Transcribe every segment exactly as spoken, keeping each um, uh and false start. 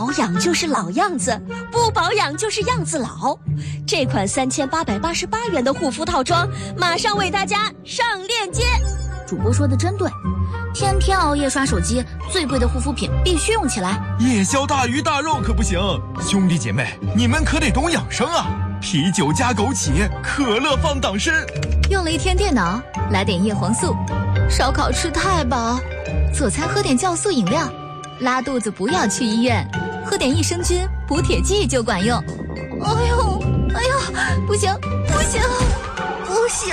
保养就是老样子，不保养就是样子老。这款三千八百八十八元的护肤套装，马上为大家上链接。 主播说的真对，天天熬夜刷手机，最贵的护肤品必须用起来。 夜宵大鱼大肉可不行，兄弟姐妹，你们可得懂养生啊！啤酒加枸杞，可乐放党参。 用了一天电脑，来点叶黄素。烧烤吃太饱，做餐喝点酵素饮料。拉肚子不要去医院，喝点益生菌补铁剂就管用。哎呦，哎呦，不行，不行，不行！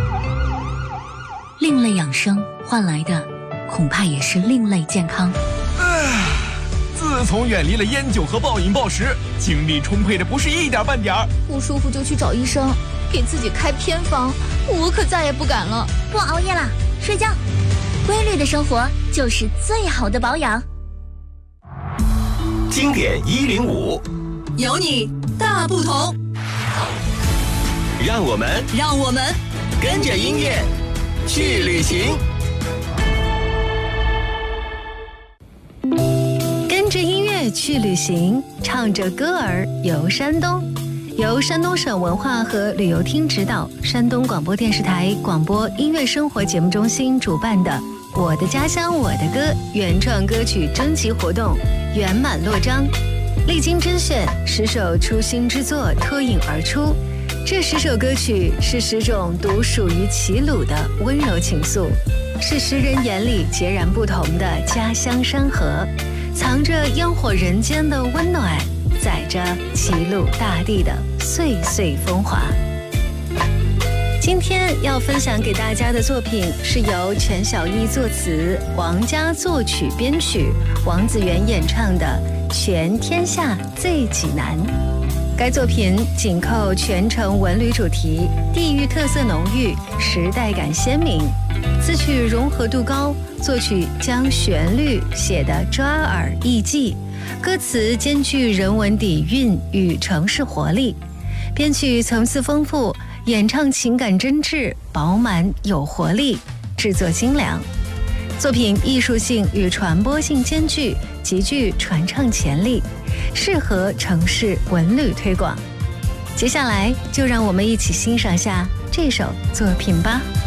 另类养生换来的，恐怕也是另类健康。 唉，自从远离了烟酒和暴饮暴食，精力充沛的不是一点半点儿。 不舒服就去找医生，给自己开偏方，我可再也不敢了。 不熬夜啦，睡觉。规律的生活就是最好的保养。 经典一零五， 有你大不同。 让我们让我们跟着音乐去旅行。 跟着音乐去旅行，唱着歌儿游山东。由山东省文化和旅游厅指导，山东广播电视台广播音乐生活节目中心主办的《我的家乡我的歌》原创歌曲征集活动圆满落章，历经甄选，十首出新之作脱颖而出。这十首歌曲是十种独属于齐鲁的温柔情愫，是诗人眼里截然不同的家乡山河，藏着烟火人间的温暖，载着齐鲁大地的岁岁风华。今天要分享给大家的作品是由全小艺作词，王佳作曲编曲，王子源演唱的《全天下最济南》。该作品紧扣全城文旅主题，地域特色浓郁，时代感鲜明，词曲融合度高，作曲将旋律写得抓耳易记，歌词兼具人文底蕴与城市活力，编曲层次丰富，演唱情感真挚饱满有活力，制作精良。作品艺术性与传播性兼具，极具传唱潜力，适合城市文旅推广。接下来就让我们一起欣赏下这首作品吧。